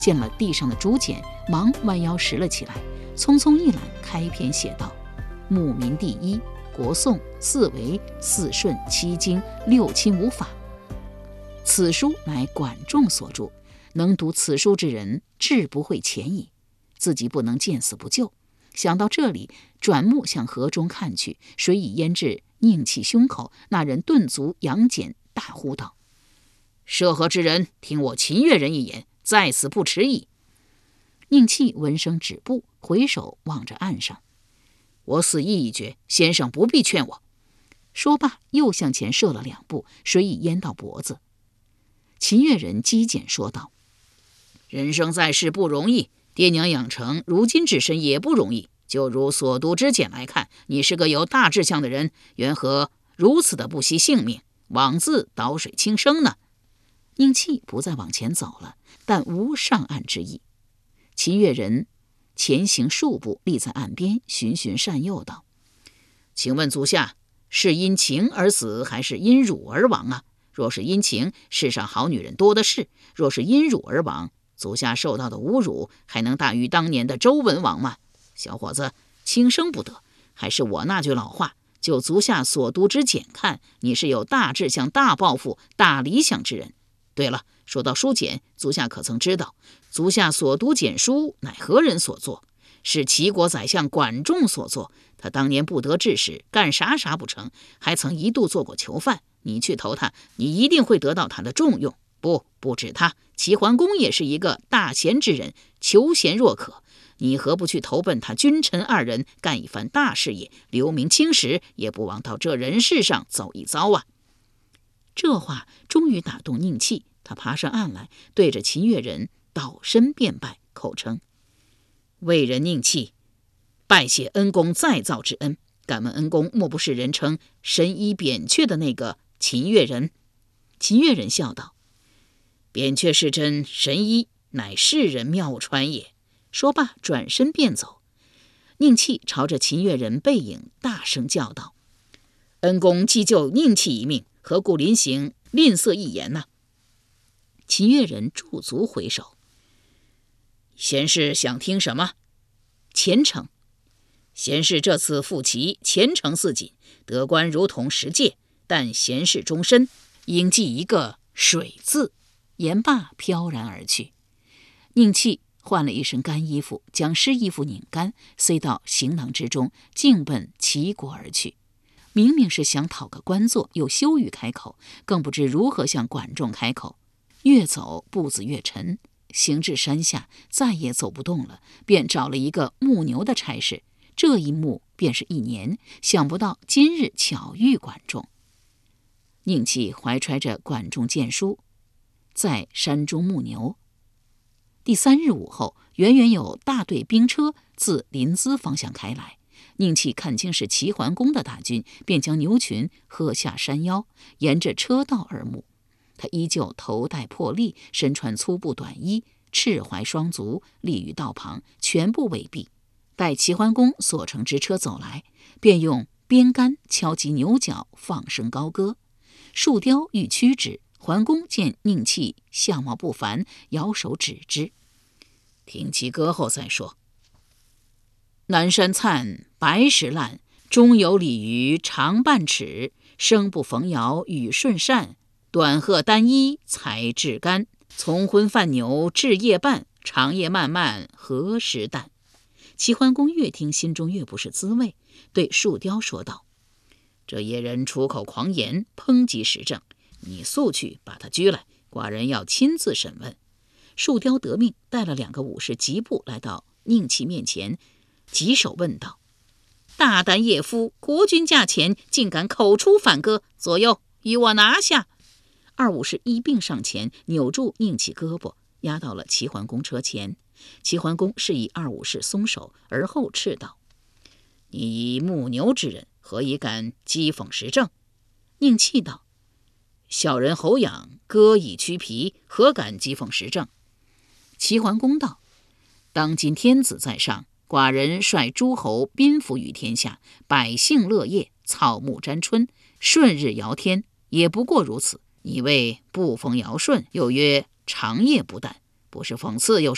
见了地上的竹简，忙弯腰拾了起来，匆匆一览，开篇写道：牧民第一，国颂，四维，四顺，七经，六亲五法。此书乃管仲所著，能读此书之人，志不会浅矣。自己不能见死不救。想到这里，转目向河中看去，水已淹至宁气胸口。那人顿足扬锏，大呼道：涉河之人，听我秦越人一言，在此不迟矣。宁气闻声止步，回首望着岸上：我死意已决，先生不必劝我。说罢，又向前射了2步，水已淹到脖子。秦越人击剑说道：人生在世不容易，爹娘养成如今之身也不容易。就如所读之简来看，你是个有大志向的人，缘何如此的不惜性命，枉自倒水轻生呢？宁气不再往前走了，但无上岸之意。秦越人前行数步，立在岸边，循循善诱道：请问足下，是因情而死，还是因辱而亡啊？若是因情，世上好女人多的是；若是因辱而亡，足下受到的侮辱还能大于当年的周文王吗？小伙子，轻生不得，还是我那句老话，就足下所读之简看，你是有大志向、大抱负、大理想之人。对了，说到书简，足下可曾知道，足下所读简书乃何人所作？是齐国宰相管仲所作。他当年不得志时，干啥不成，还曾一度做过囚犯。你去投他，你一定会得到他的重用。不止他，齐桓公也是一个大贤之人，求贤若渴。你何不去投奔他君臣2人，干一番大事业，留名青史，也不枉到这人世上走一遭啊！这话终于打动宁气，他爬上岸来，对着秦越人倒身便拜，口称：为人宁气，拜谢恩公再造之恩。敢问恩公，莫不是人称神医扁鹊的那个秦越人？秦越人笑道：扁鹊是真神医，乃世人妙传也。说罢，转身便走。宁气朝着秦越人背影大声叫道：恩公既救宁气一命，何故临行吝啬一言呢？秦越人驻足回首：贤士想听什么？前程。贤士这次赴齐，前程似锦，得官如同实届，但贤士终身应记一个水字。言罢，飘然而去。宁气换了一身干衣服，将湿衣服拧干，塞到行囊之中，径奔齐国而去。明明是想讨个官做，又羞于开口，更不知如何向管仲开口。越走步子越沉，行至山下，再也走不动了，便找了一个牧牛的差事。这一牧便是1年，想不到今日巧遇管仲。宁气怀揣着管仲荐书，在山中牧牛。第3日午后，远远有大队兵车自临淄方向开来。宁气看清是齐桓公的大军，便将牛群喝下山腰，沿着车道而牧。他依旧头戴破笠，身穿粗布短衣，赤怀双足，立于道旁，全部围蔽。待齐桓公所乘之车走来，便用鞭杆敲击牛角，放声高歌。树雕欲驱之，桓公见宁气相貌不凡，摇手止之。听其歌后再说。南山灿，白石烂，中有鲤鱼长半尺，生不逢尧雨顺善，短褐单衣才至干，从昏犯牛至夜半，长夜漫漫何时旦？齐桓公越听心中越不是滋味，对树雕说道：这野人出口狂言，抨击时政，你速去把他拘来，寡人要亲自审问。树雕得命，带了2个武士疾步来到宁气面前，棘手问道：大胆野夫，国君驾前，竟敢口出反歌，左右与我拿下！2武士一并上前，扭住宁气胳膊，压到了齐桓公车前。齐桓公示意2武士松手，而后斥道：你以牧牛之人，何以敢讥讽时政？宁气道：小人侯养，歌以驱皮，何敢讥讽时政？齐桓公道：当今天子在上，寡人率诸侯宾服于天下，百姓乐业，草木沾春，顺日尧天，也不过如此。你谓不逢尧舜，又曰长夜不旦，不是讽刺又是